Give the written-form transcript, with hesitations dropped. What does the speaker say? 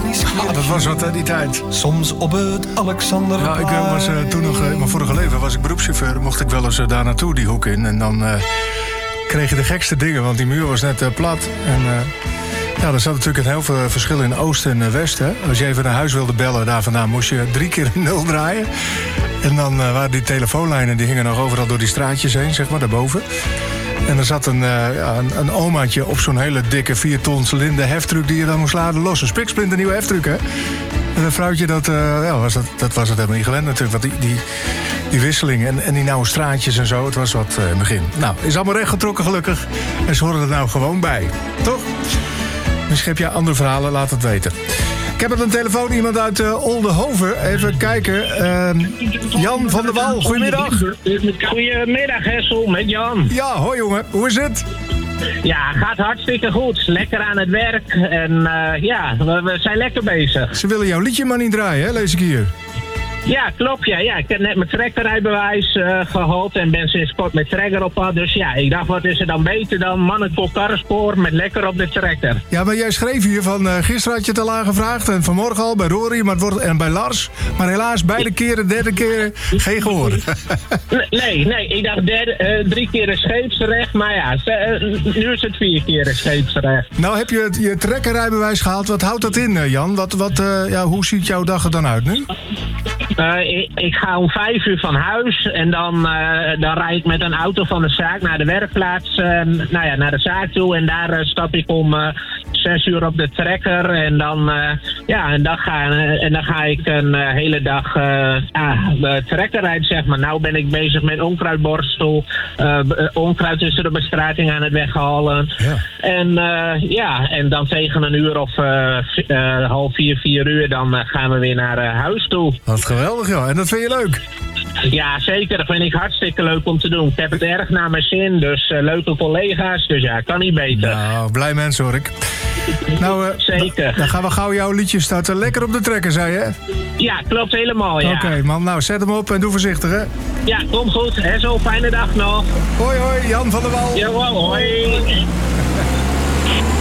dat was wat hè, die tijd. Soms op het Alexander. Ja, ik was toen nog, in mijn vorige leven was ik beroepschauffeur. Mocht ik wel eens daar naartoe, die hoek in. En dan kreeg je de gekste dingen, want die muur was net plat. En ja, er zat natuurlijk een heel veel verschil in oost en west. Hè. Als je even naar huis wilde bellen daar vandaan, moest je 3 keer een 0 draaien. En dan waren die telefoonlijnen, die hingen nog overal door die straatjes heen, zeg maar, daarboven. En er zat een omaatje op zo'n hele dikke 4-ton cilinder heftruck die je dan moest laden los. Een spiksplinter nieuwe heftruck, hè? En een vrouwtje, dat was het helemaal niet gewend natuurlijk. Want die wisseling en die nauwe straatjes en zo, het was wat in het begin. Nou, is allemaal rechtgetrokken gelukkig. En ze horen er nou gewoon bij. Toch? Misschien heb je andere verhalen, laat het weten. Ik heb op een telefoon iemand uit Oldenhoven. Even kijken. Jan van der Wal, goedemiddag. Goedemiddag, Hessel, met Jan. Ja, hoi jongen. Hoe is het? Ja, gaat hartstikke goed. Lekker aan het werk. En we zijn lekker bezig. Ze willen jouw liedje maar niet draaien, hè? Lees ik hier. Ja, klopt. Ja. Ik heb net mijn trekkerrijbewijs gehaald en ben sinds kort met trekker op pad. Dus ja, ik dacht, wat is er dan beter dan mannen voor karrenspoor met lekker op de trekker. Ja, maar jij schreef hier van, gisteren had je het al aangevraagd en vanmorgen al bij Rory en bij Lars. Maar helaas, beide keren, derde keer, geen gehoor. Nee, ik dacht 3 keer een scheepsrecht, maar ja, nu is het 4 keer een scheepsrecht. Nou heb je je trekkerrijbewijs gehaald, wat houdt dat in, Jan? Hoe ziet jouw dag er dan uit nu? Ik ga om 5 uur van huis en dan rijd ik met een auto van de zaak naar de werkplaats, naar de zaak toe. En daar stap ik om 6 uur op de trekker en dan ga ik een hele dag trekker rijden, zeg maar. Nou ben ik bezig met onkruidborstel, onkruid tussen de bestrating aan het weghalen. Ja. En dan tegen een uur of 4 uur, dan gaan we weer naar huis toe. Wat geweldig, ja. En dat vind je leuk? Ja, zeker. Dat vind ik hartstikke leuk om te doen. Ik heb het erg naar mijn zin, dus leuke collega's. Dus ja, kan niet beter. Nou, blij mensen hoor ik. Nou, zeker. Dan gaan we gauw jouw liedje starten. Lekker op de trekker, zei je? Ja, klopt helemaal, ja. Oké, man. Nou, zet hem op en doe voorzichtig, hè? Ja, kom goed. Hè, zo fijne dag nog. Hoi, Jan van der Wal. Jawel, hoi.